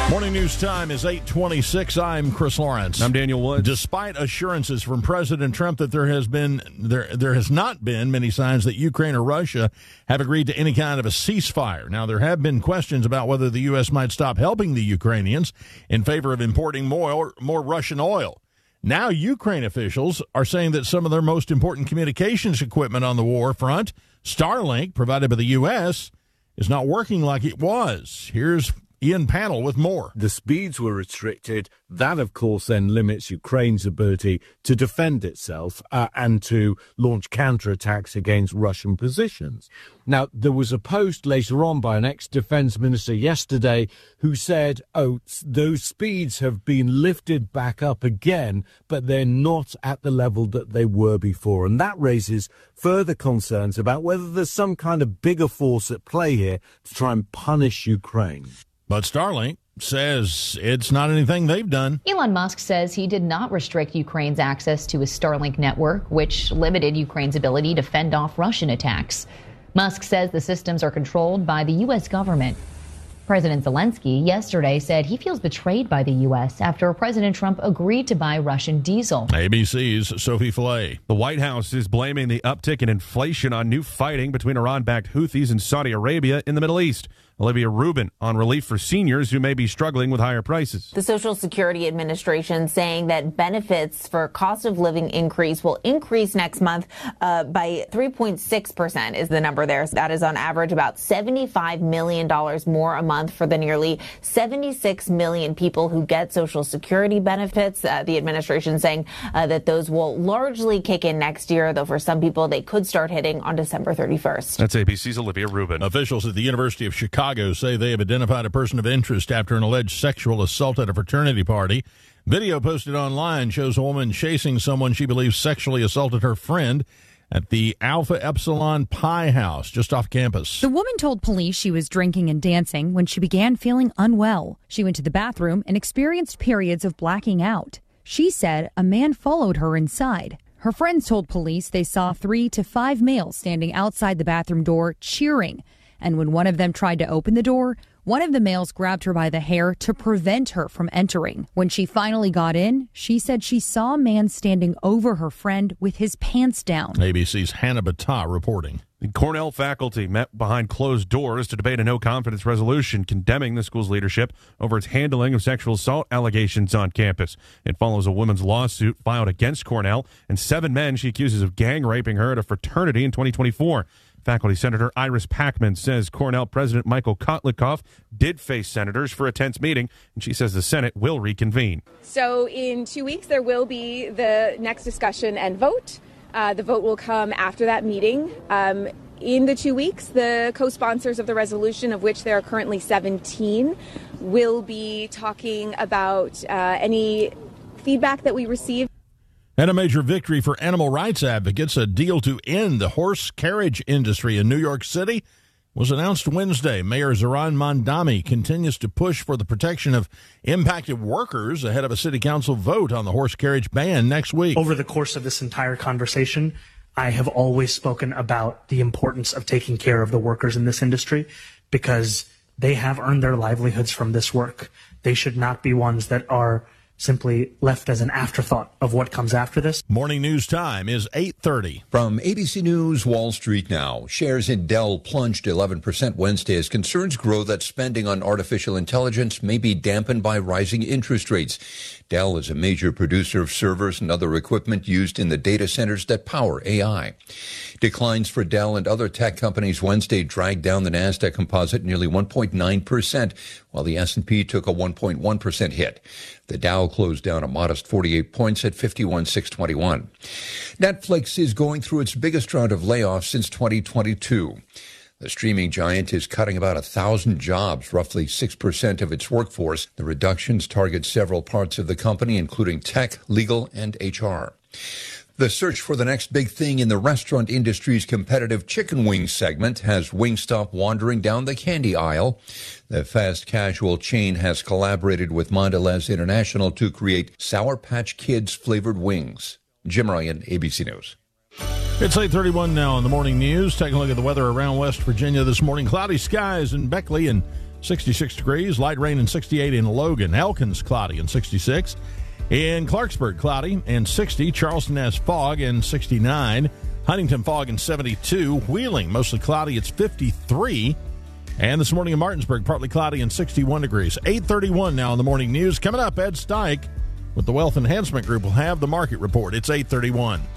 Morning news time is 8:26. I'm Chris Lawrence. I'm Daniel Woods. Despite assurances from President Trump that there has not been many signs that Ukraine or Russia have agreed to any kind of a ceasefire. Now, there have been questions about whether the U.S. might stop helping the Ukrainians in favor of importing more Russian oil. Now, Ukraine officials are saying that some of their most important communications equipment on the war front, Starlink, provided by the U.S., is not working like it was. Here's Ian Pannell with more. The speeds were restricted. That, of course, then limits Ukraine's ability to defend itself and to launch counterattacks against Russian positions. Now, there was a post later on by an ex-defense minister yesterday who said, those speeds have been lifted back up again, but they're not at the level that they were before. And that raises further concerns about whether there's some kind of bigger force at play here to try and punish Ukraine. But Starlink says it's not anything they've done. Elon Musk says he did not restrict Ukraine's access to his Starlink network, which limited Ukraine's ability to fend off Russian attacks. Musk says the systems are controlled by the U.S. government. President Zelensky yesterday said he feels betrayed by the U.S. after President Trump agreed to buy Russian diesel. ABC's Sophie Flay. The White House is blaming the uptick in inflation on new fighting between Iran-backed Houthis and Saudi Arabia in the Middle East. Olivia Rubin on relief for seniors who may be struggling with higher prices. The Social Security Administration saying that benefits for cost of living increase will increase next month by 3.6% is the number there. So that is on average about $75 million more a month for the nearly 76 million people who get Social Security benefits. The administration saying that those will largely kick in next year, though for some people they could start hitting on December 31st. That's ABC's Olivia Rubin. Officials at the University of Chicago say they have identified a person of interest after an alleged sexual assault at a fraternity party. Video posted online shows a woman chasing someone she believes sexually assaulted her friend at the Alpha Epsilon Pi house just off campus. The woman told police she was drinking and dancing when she began feeling unwell. She went to the bathroom and experienced periods of blacking out. She said a man followed her inside. Her friends told police they saw 3 to 5 males standing outside the bathroom door cheering. And when one of them tried to open the door, one of the males grabbed her by the hair to prevent her from entering. When she finally got in, she said she saw a man standing over her friend with his pants down. ABC's Hannah Battah reporting. The Cornell faculty met behind closed doors to debate a no-confidence resolution condemning the school's leadership over its handling of sexual assault allegations on campus. It follows a women's lawsuit filed against Cornell and 7 men she accuses of gang-raping her at a fraternity in 2024. Faculty Senator Iris Packman says Cornell President Michael Kotlikoff did face senators for a tense meeting, and she says the Senate will reconvene. So in 2 weeks, there will be the next discussion and vote. The vote will come after that meeting. In the 2 weeks, the co-sponsors of the resolution, of which there are currently 17, will be talking about any feedback that we receive. And a major victory for animal rights advocates. A deal to end the horse carriage industry in New York City was announced Wednesday. Mayor Zohran Mamdani continues to push for the protection of impacted workers ahead of a city council vote on the horse carriage ban next week. Over the course of this entire conversation, I have always spoken about the importance of taking care of the workers in this industry because they have earned their livelihoods from this work. They should not be ones that are simply left as an afterthought of what comes after this. Morning news time is 8:30. From ABC News, Wall Street now. Shares in Dell plunged 11% Wednesday as concerns grow that spending on artificial intelligence may be dampened by rising interest rates. Dell is a major producer of servers and other equipment used in the data centers that power AI. Declines for Dell and other tech companies Wednesday dragged down the Nasdaq Composite nearly 1.9%, while the S&P took a 1.1% hit. The Dow closed down a modest 48 points at 51,621. Netflix is going through its biggest round of layoffs since 2022. The streaming giant is cutting about 1,000 jobs, roughly 6% of its workforce. The reductions target several parts of the company, including tech, legal, and HR. The search for the next big thing in the restaurant industry's competitive chicken wing segment has Wingstop wandering down the candy aisle. The fast casual chain has collaborated with Mondelez International to create Sour Patch Kids flavored wings. Jim Ryan, ABC News. It's 8:31 now in the morning news. Taking a look at the weather around West Virginia this morning. Cloudy skies in Beckley and 66 degrees. Light rain and 68 in Logan. Elkins, cloudy and 66. In Clarksburg, cloudy and 60. Charleston has fog and 69. Huntington, fog and 72. Wheeling, mostly cloudy. It's 53. And this morning in Martinsburg, partly cloudy and 61 degrees. 8:31 now in the morning news. Coming up, Ed Steik with the Wealth Enhancement Group will have the market report. It's 8:31.